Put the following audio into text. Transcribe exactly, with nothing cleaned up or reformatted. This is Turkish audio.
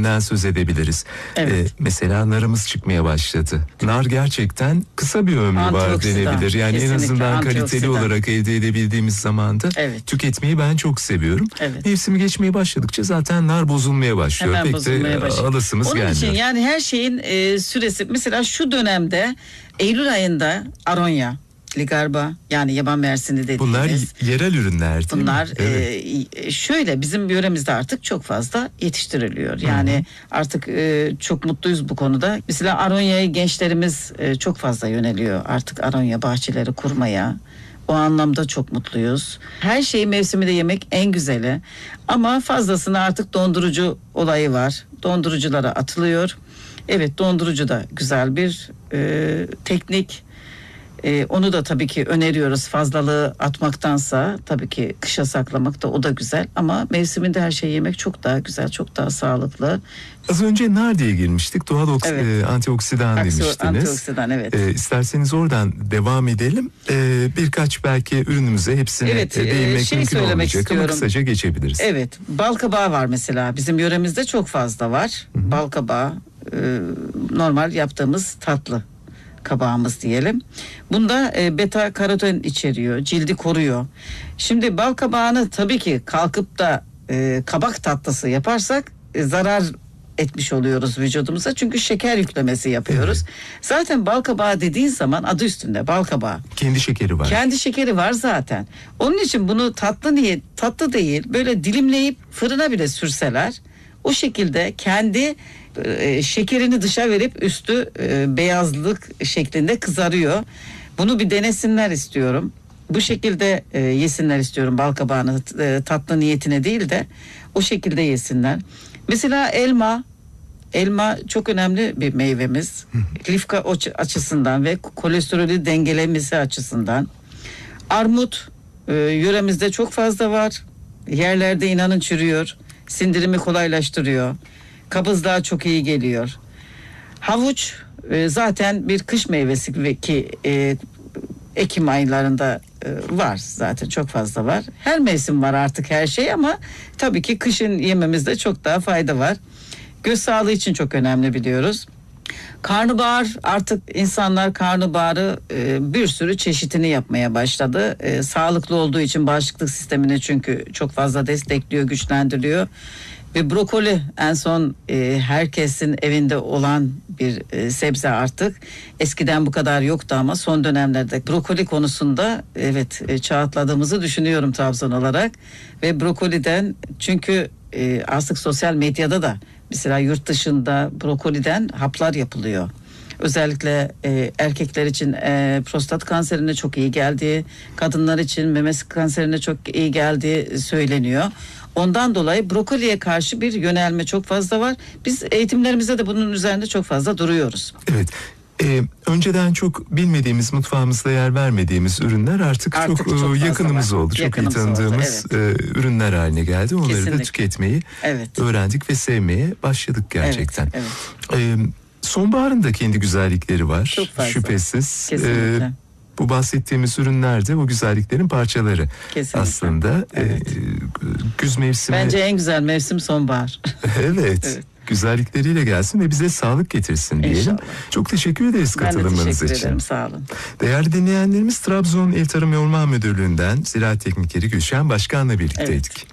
ürünlerinden söz edebiliriz. Evet. Ee, mesela narımız çıkmaya başladı. Nar gerçekten kısa bir ömrü var denebilir. Yani en azından kaliteli olarak elde edebildiğimiz zamanda evet. tüketmeyi ben çok seviyorum. Evet. Mevsimi geçmeye başladıkça zaten nar bozulmaya başlıyor. Hemen Pek bozulmaya de başlıyor. alasımız Onun gelmiyor. için yani her şeyin e, süresi, mesela şu dönemde Eylül ayında aronya, ligarba, yani yaban mersini dediğimiz. Bunlar yerel ürünler değil Bunlar mi? Evet. e, şöyle bizim yöremizde artık çok fazla yetiştiriliyor. Yani Hı-hı. artık e, çok mutluyuz bu konuda. Mesela aronyayı gençlerimiz e, çok fazla yöneliyor artık aronya bahçeleri kurmaya. O anlamda çok mutluyuz. Her şeyi mevsiminde yemek en güzeli. Ama fazlasını artık dondurucu olayı var. Donduruculara atılıyor. Evet, dondurucu da güzel bir e, teknik. Ee, onu da tabii ki öneriyoruz, fazlalığı atmaktansa tabii ki kışa saklamak da o da güzel, ama mevsiminde her şeyi yemek çok daha güzel, çok daha sağlıklı. Az önce nar diye girmiştik, doğal oks- evet. e, antioksidan Aksi, demiştiniz. Antioksidan, evet. E, isterseniz oradan devam edelim. E, birkaç belki ürünümüze hepsine evet, e, değinmek şey mümkün olmayacak istiyorum. ama kısaca geçebiliriz. Evet, bal kabağı var mesela, bizim yöremizde çok fazla var. Hı-hı. Bal kabağı e, normal yaptığımız tatlı kabağımız diyelim. Bunda e, beta karoten içeriyor, cildi koruyor. Şimdi bal kabağını tabii ki kalkıp da e, kabak tatlısı yaparsak e, zarar etmiş oluyoruz vücudumuza, çünkü şeker yüklemesi yapıyoruz. Evet. Zaten bal kabağı dediğin zaman adı üstünde bal kabağı. Kendi şekeri var. Kendi şekeri var zaten. Onun için bunu tatlı niye tatlı değil, böyle dilimleyip fırına bile sürseler, o şekilde kendi e, şekerini dışa verip üstü e, beyazlık şeklinde kızarıyor. Bunu bir denesinler istiyorum. Bu şekilde e, yesinler istiyorum bal kabağını, e, tatlı niyetine değil de o şekilde yesinler. Mesela elma, elma çok önemli bir meyvemiz. Lifka açısından ve kolesterolü dengelemesi açısından. Armut e, yöremizde çok fazla var. Yerlerde inanın çürüyor. Sindirimi kolaylaştırıyor. Kabızlığa çok iyi geliyor. Havuç e, zaten bir kış meyvesi ki e, Ekim aylarında e, var, zaten çok fazla var. Her mevsim var artık her şey, ama tabii ki kışın yememizde çok daha fayda var. Göz sağlığı için çok önemli biliyoruz. Karnabahar, artık insanlar karnabaharı e, bir sürü çeşitini yapmaya başladı. E, sağlıklı olduğu için bağışıklık sistemini çünkü çok fazla destekliyor, güçlendiriyor. Ve brokoli en son e, herkesin evinde olan bir e, sebze artık. Eskiden bu kadar yoktu ama son dönemlerde brokoli konusunda evet e, çağ atladığımızı düşünüyorum Trabzon olarak. Ve brokoliden, çünkü e, artık sosyal medyada da mesela yurt dışında brokoliden haplar yapılıyor. Özellikle e, erkekler için e, prostat kanserine çok iyi geldiği, kadınlar için meme kanserine çok iyi geldiği söyleniyor. Ondan dolayı brokoliye karşı bir yönelme çok fazla var. Biz eğitimlerimizde de bunun üzerinde çok fazla duruyoruz. Evet. Ee, önceden çok bilmediğimiz, mutfağımızda yer vermediğimiz ürünler artık, artık çok, çok yakınımız var. oldu. Yakınımız çok iyi tanıdığımız oldu, evet. e, ürünler haline geldi. Onları Kesinlikle. da tüketmeyi evet. öğrendik ve sevmeye başladık gerçekten. Evet, evet. Ee, sonbaharın da kendi güzellikleri var. Çok fazla. Şüphesiz. Kesinlikle. Ee, bu bahsettiğimiz ürünler de o güzelliklerin parçaları. Kesinlikle. Aslında. Evet. E, güz mevsimi. Bence en güzel mevsim sonbahar. evet. evet. Güzellikleriyle gelsin ve bize sağlık getirsin diyelim. İnşallah. Çok teşekkür ederiz katılımınız için. Ben de teşekkür ederim, sağ olun. Değerli dinleyenlerimiz, Trabzon İl Tarım ve Orman Müdürlüğü'nden Ziraat Teknikeri Gülşen Başkan'la birlikteydik. Evet.